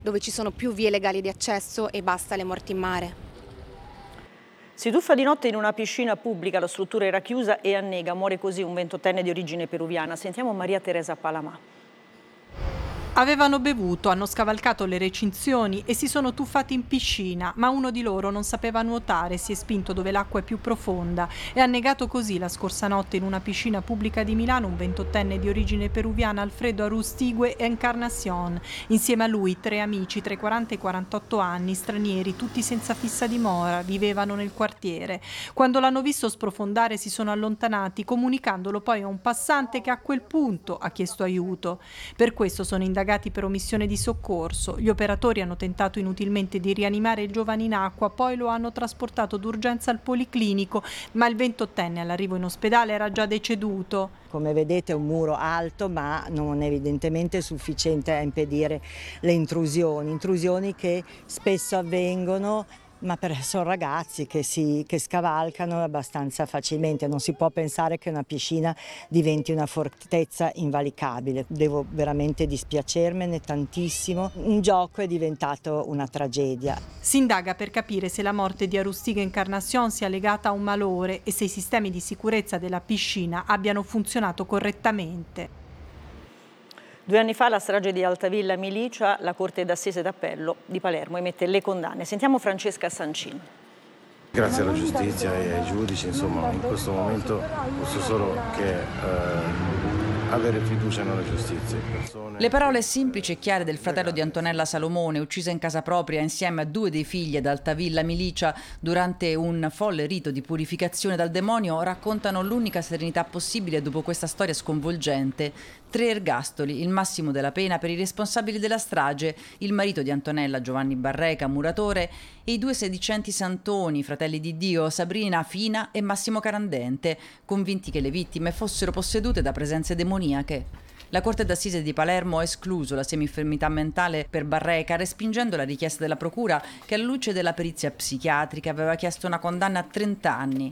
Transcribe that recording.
dove ci sono più vie legali di accesso e basta le morti in mare. Si tuffa di notte in una piscina pubblica, la struttura era chiusa e annega. Muore così un 28enne di origine peruviana. Sentiamo Maria Teresa Palamà. Avevano bevuto, hanno scavalcato le recinzioni e si sono tuffati in piscina, ma uno di loro non sapeva nuotare, si è spinto dove l'acqua è più profonda e ha annegato così la scorsa notte in una piscina pubblica di Milano un 28enne di origine peruviana, Alfredo Arustigue Encarnacion. Insieme a lui 3 amici tra i 40 e i 48 anni, stranieri, tutti senza fissa dimora, vivevano nel quartiere. Quando l'hanno visto sprofondare si sono allontanati, comunicandolo poi a un passante che a quel punto ha chiesto aiuto. Per questo sono indagati per omissione di soccorso. Gli operatori hanno tentato inutilmente di rianimare il giovane in acqua, poi lo hanno trasportato d'urgenza al policlinico, ma il 28enne all'arrivo in ospedale era già deceduto. Come vedete è un muro alto, ma non è evidentemente sufficiente a impedire le intrusioni che spesso avvengono, ma sono ragazzi che scavalcano abbastanza facilmente. Non si può pensare che una piscina diventi una fortezza invalicabile. Devo veramente dispiacermene tantissimo. Un gioco è diventato una tragedia. Si indaga per capire se la morte di Arustigue Encarnacion sia legata a un malore e se i sistemi di sicurezza della piscina abbiano funzionato correttamente. 2 anni fa la strage di Altavilla Milicia, la Corte d'Assise d'Appello di Palermo emette le condanne. Sentiamo Francesca Sancini. Grazie alla giustizia e ai giudici, insomma, in questo momento posso solo che avere fiducia nella giustizia. Le parole semplici e chiare del fratello di Antonella Salomone, uccisa in casa propria insieme a 2 dei figli ad Altavilla Milicia durante un folle rito di purificazione dal demonio, raccontano l'unica serenità possibile dopo questa storia sconvolgente. 3 ergastoli, il massimo della pena per i responsabili della strage, il marito di Antonella, Giovanni Barreca, muratore, e i 2 sedicenti santoni, fratelli di Dio, Sabrina Fina e Massimo Carandente, convinti che le vittime fossero possedute da presenze demoniache. La Corte d'Assise di Palermo ha escluso la semi-infermità mentale per Barreca, respingendo la richiesta della procura che alla luce della perizia psichiatrica aveva chiesto una condanna a 30 anni.